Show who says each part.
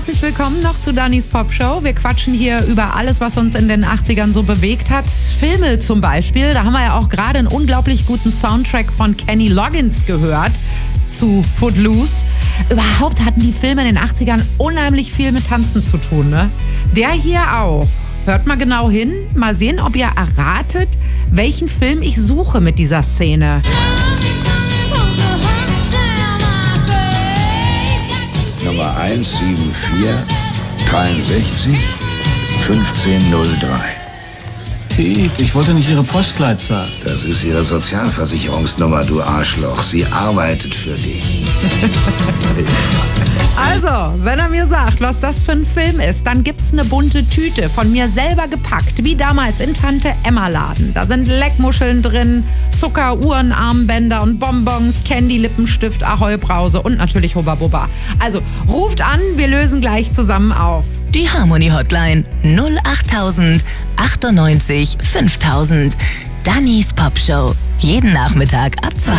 Speaker 1: herzlich willkommen noch zu Dannys Pop Show. Wir quatschen hier über alles, was uns in den 80ern so bewegt hat. Filme zum Beispiel, da haben wir ja auch gerade einen unglaublich guten Soundtrack von Kenny Loggins gehört zu Footloose. Überhaupt hatten die Filme in den 80ern unheimlich viel mit Tanzen zu tun, ne? Der hier auch. Hört mal genau hin, mal sehen, ob ihr erratet, welchen Film ich suche mit dieser Szene.
Speaker 2: Nummer 17463 1503.
Speaker 3: Pete, ich wollte nicht Ihre Postleitzahl.
Speaker 2: Das ist Ihre Sozialversicherungsnummer, du Arschloch. Sie arbeitet für dich.
Speaker 1: Also, wenn er mir sagt, was das für ein Film ist, dann gibt's eine bunte Tüte, von mir selber gepackt, wie damals in Tante Emma Laden. Da sind Leckmuscheln drin, Zucker, Uhren, Armbänder und Bonbons, Candy, Lippenstift, Ahoi Brause und natürlich Hubba Bubba. Also, ruft an, wir lösen gleich zusammen auf.
Speaker 4: Die Harmony Hotline 08000 98 5000. Dannys Pop Show. Jeden Nachmittag ab 2.